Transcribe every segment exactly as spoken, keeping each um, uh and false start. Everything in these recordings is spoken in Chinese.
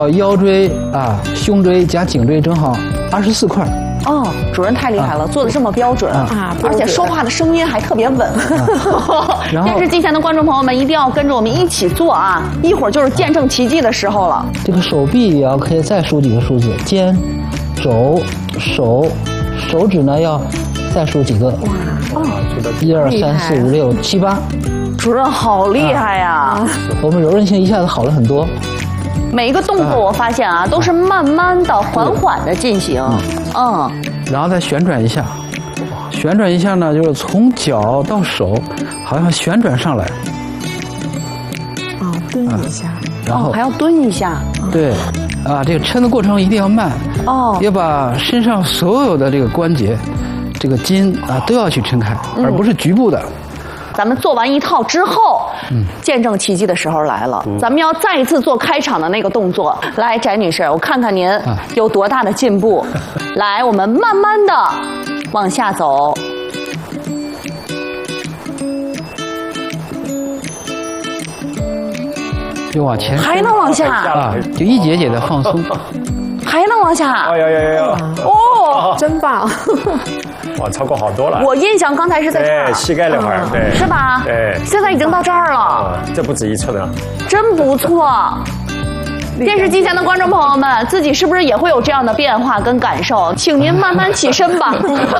腰椎啊，胸椎加颈椎正好二十四块。 哦，主任太厉害了，啊、做的这么标准啊，而且说话的声音还特别稳。啊、电视机前的观众朋友们一定要跟着我们一起做啊！一会儿就是见证奇迹的时候了。 这个手臂也要可以再数几个数字，肩、肘、手、手指呢要再数几个。哇哦，一二三四五六七八。 主任好厉害呀、啊！ 我们柔韧性一下子好了很多。 每一个动作我发现啊，都是慢慢的、缓缓的进行，嗯， 然后再旋转一下，旋转一下呢，就是从脚到手，好像旋转上来。 哦，蹲一下， 然后还要蹲一下。 对，啊，这个抻的过程一定要慢，哦，要把身上所有的这个关节、这个筋啊都要去抻开，而不是局部的。 咱们做完一套之后，嗯，见证奇迹的时候来了。嗯、咱们要再一次做开场的那个动作。来，翟女士，我看看您有多大的进步。啊、来，我们慢慢的往下走。 就往前， 还能往下啊，就一节节的放松， 还能往下。 哎呀呀呀！ 哦， 真棒！ 哇，超过好多了！ 我印象刚才是在这儿， 膝盖那块儿，对， 是吧？ 对， 现在已经到这儿了， 这不止一寸了， 真不错。电视机前的观众朋友们，自己是不是也会有这样的变化跟感受？请您慢慢起身吧。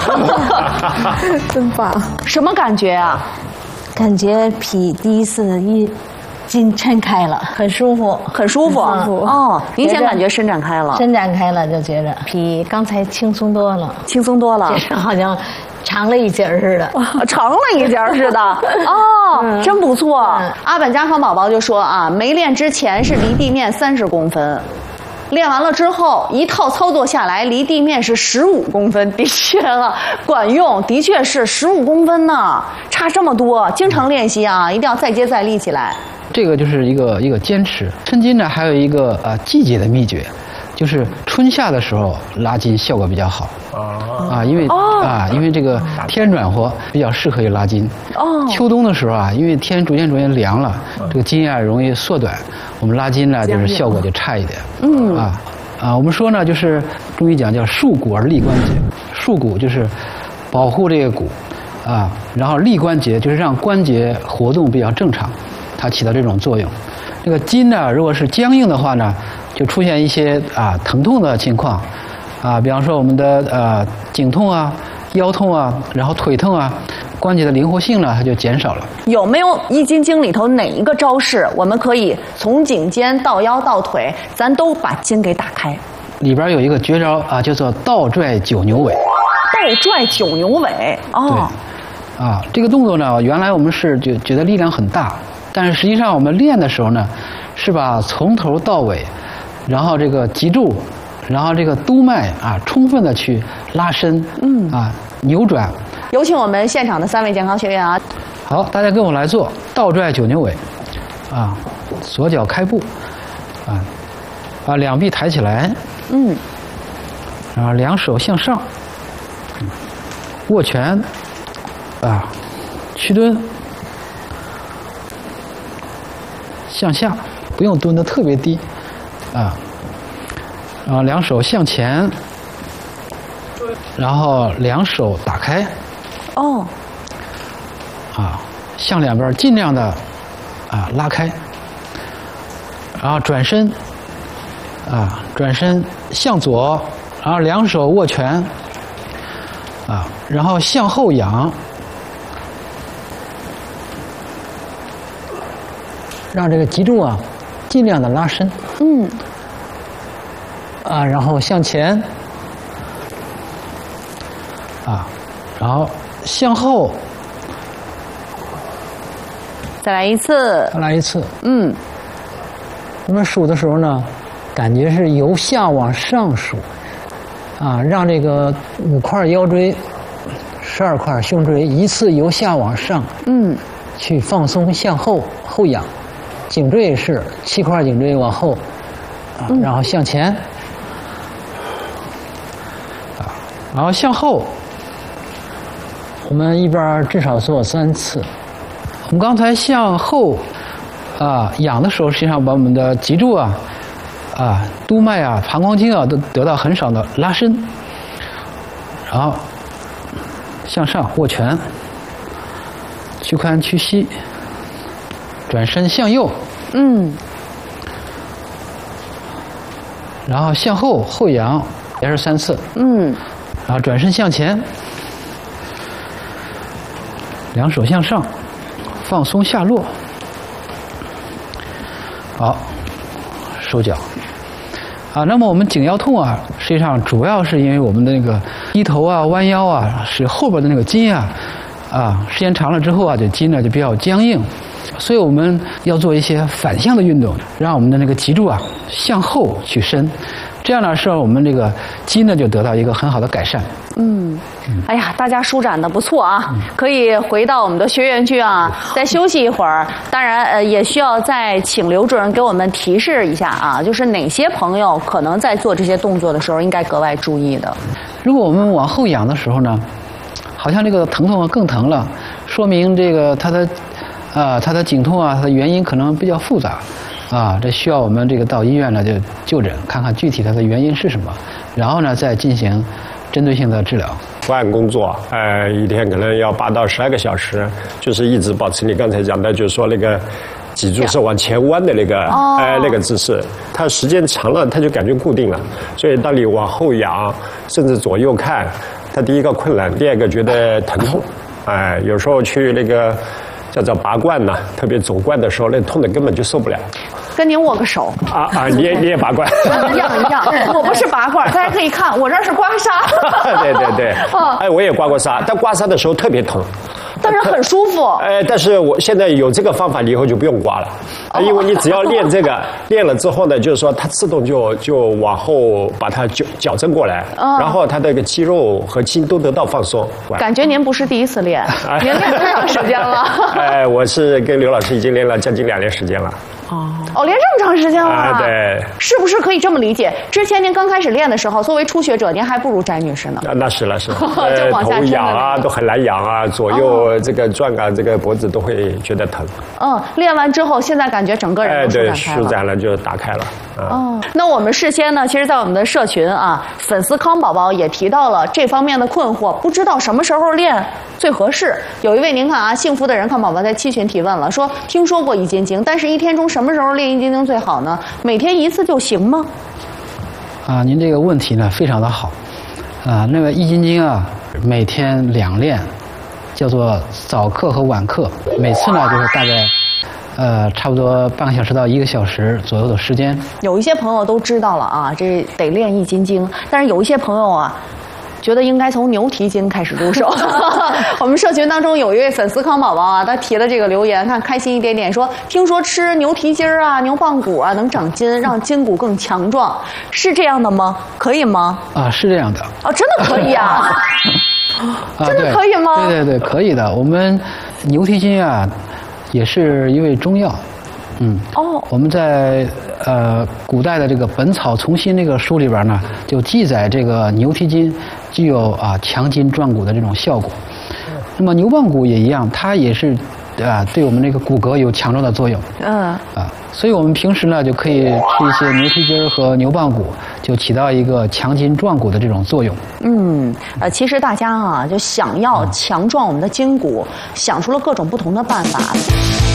真棒！ 什么感觉啊？ 感觉比第一次一筋抻开了，很舒服， 很舒服。 很舒服哦，明显感觉伸展开了， 伸展开了就觉着比刚才轻松多了， 轻松多了， 好像长了一截似的， 长了一截似的。哦，嗯、真不错。嗯、阿本家康宝宝就说啊，没练之前是离地面三十公分。练完了之后，一套操作下来，离地面是十五公分，的确啊，管用，的确是十五公分呢，差这么多。经常练习啊，一定要再接再厉起来。 这个就是一个一个坚持。抻筋呢，还有一个呃季节的秘诀，就是春夏的时候拉筋效果比较好。啊，因为、哦、啊，因为这个天暖和，比较适合于拉筋。哦。秋冬的时候啊，因为天逐渐逐渐凉了，这个筋啊容易缩短，我们拉筋呢就是效果就差一点。嗯。啊啊，我们说呢，就是中医讲叫束骨而利关节，束骨就是保护这个骨，啊，然后利关节就是让关节活动比较正常。它起到这种作用。这个筋呢，如果是僵硬的话呢，就出现一些啊疼痛的情况，啊，比方说我们的呃颈痛啊、腰痛啊，然后腿痛啊，关节的灵活性呢，它就减少了。 有没有易筋经里头哪一个招式，我们可以从颈肩到腰到腿，咱都把筋给打开？ 里边有一个绝招啊，叫做倒拽九牛尾。 倒拽九牛尾，哦， 对，啊，这个动作呢，原来我们是就觉得力量很大。但是实际上我们练的时候呢，是把从头到尾，然后这个脊柱，然后这个督脉啊，充分的去拉伸，嗯啊扭转。 有请我们现场的三位健康学员啊！ 好，大家跟我来做倒拽九牛尾，啊，左脚开步，啊，把两臂抬起来，嗯，然后两手向上，握拳，啊，屈蹲。向下，不用蹲得特别低，啊，然后两手向前，然后两手打开，哦，啊，向两边尽量的啊拉开，然后转身，啊，转身向左，然后两手握拳，啊，然后向后仰。让这个脊柱啊，尽量的拉伸。嗯。啊，然后向前。啊，然后向后。 再来一次。 再来一次。嗯。我们数的时候呢，感觉是由下往上数，啊，让这个五块腰椎、十二块胸椎一次由下往上。嗯。去放松，向后后仰。颈椎也是七块颈椎往后，啊，然后向前，啊，然后向后。我们一边至少做三次。我们刚才向后啊仰的时候，实际上把我们的脊柱啊啊督脉啊、膀胱经啊都得到很少的拉伸。然后向上握拳，屈髋屈膝，转身向右， 嗯， 然后向后后仰，也是三次， 嗯， 然后转身向前，两手向上，放松下落，好，收脚。啊，那么我们颈腰痛啊，实际上主要是因为我们的那个低头啊、弯腰啊，使后边的那个筋啊，啊，时间长了之后啊，这筋呢就比较僵硬，所以我们要做一些反向的运动，让我们的那个脊柱啊向后去伸，这样呢，使我们这个筋呢就得到一个很好的改善。 嗯，哎呀，大家舒展的不错啊，可以回到我们的学员区啊，再休息一会儿。当然，呃，也需要再请刘主任给我们提示一下啊，就是哪些朋友可能在做这些动作的时候应该格外注意的。 如果我们往后仰的时候呢，好像这个疼痛更疼了，说明这个他的，啊，他的颈痛啊，它的原因可能比较复杂，啊，这需要我们这个到医院呢就就诊，看看具体它的原因是什么，然后呢再进行针对性的治疗。 伏案工作，呃，一天可能要八到十二个小时，就是一直保持你刚才讲的，就是说那个脊柱是往前弯的那个， 哦、 呃，那个姿势。它时间长了，它就感觉固定了。所以当你往后仰，甚至左右看，它第一个困难，第二个觉得疼痛。哎、呃，有时候去那个叫做拔罐呐，特别走罐的时候，那痛的根本就受不了。 跟您握个手啊啊！你也你也拔罐， 一样一样。我不是拔罐，大家可以看，我这是刮痧。 对对对，哦，哎，我也刮过痧，但刮痧的时候特别疼， 但是很舒服。 哎，但是我现在有这个方法，你以后就不用刮了，哦、因为你只要练这个，练了之后呢，就是说它自动就就往后把它矫矫正过来，哦、然后它这个肌肉和筋都得到放松。 感觉您不是第一次练，您练多长时间了？ 哎，我是跟刘老师已经练了将近两年时间了。 哦哦，练这么长时间了、 啊？对， 是不是可以这么理解？之前您刚开始练的时候，作为初学者，您还不如翟女士呢。 啊，那是那是， 就往下头仰啊，都很难仰啊，左右这个转啊，这个脖子都会觉得疼。 嗯，练完之后，现在感觉整个人都舒展开了。 哎，对，舒展了就打开了。 啊、哦，那我们事先呢，其实，在我们的社群啊，粉丝康宝宝也提到了这方面的困惑，不知道什么时候练最合适。有一位您看啊，幸福的人康宝宝在七群提问了，说听说过易筋经，但是一天中什么时候练易筋经最好呢？每天一次就行吗？ 啊，您这个问题呢非常的好，啊，那个易筋经啊，每天两练，叫做早课和晚课，每次呢就是大概。呃，差不多半个小时到一个小时左右的时间。 有一些朋友都知道了啊，这得练易筋经，但是有一些朋友啊，觉得应该从牛蹄筋开始入手。我们社群当中有一位粉丝康宝宝啊，他提了这个留言，看开心一点点，说听说吃牛蹄筋啊、牛棒骨啊能长筋，让筋骨更强壮，是这样的吗？可以吗？ 啊，是这样的。 哦，真的可以啊？真的可以吗？ 对对对，可以的。我们牛蹄筋啊。也是一味中药，嗯，哦，我们在呃古代的这个《本草从心》这个书里边呢，就记载这个牛蹄筋具有啊强筋壮骨的这种效果。那么牛棒骨也一样，它也是啊对我们这个骨骼有强壮的作用。嗯，啊，所以我们平时呢就可以吃一些牛蹄筋和牛棒骨，就起到一个强筋壮骨的这种作用。 嗯，呃，其实大家啊就想要强壮我们的筋骨，想出了各种不同的办法。